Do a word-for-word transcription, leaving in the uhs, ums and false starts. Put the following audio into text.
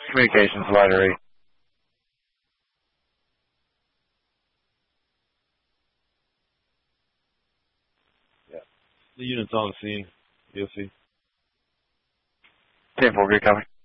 Communications, ladder eight. Yeah. The unit's on the scene. D O C. ten four, good copy.